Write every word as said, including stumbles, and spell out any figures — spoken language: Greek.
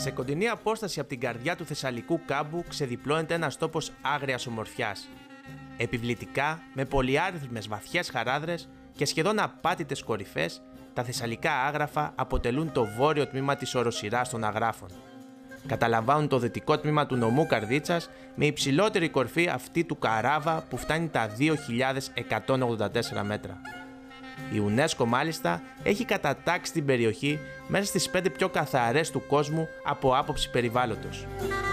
Σε κοντινή απόσταση από την καρδιά του Θεσσαλικού κάμπου ξεδιπλώνεται ένας τόπος άγριας ομορφιάς. Επιβλητικά, με πολυάριθμες βαθιές χαράδρες και σχεδόν απάτητες κορυφές, τα Θεσσαλικά Άγραφα αποτελούν το βόρειο τμήμα της οροσειράς των Αγράφων. Καταλαμβάνουν το δυτικό τμήμα του νομού Καρδίτσας με υψηλότερη κορφή αυτή του Καράβα που φτάνει τα δύο χιλιάδες εκατόν ογδόντα τέσσερα μέτρα. Η UNESCO μάλιστα έχει κατατάξει την περιοχή μέσα στις πέντε πιο καθαρές του κόσμου από άποψη περιβάλλοντος.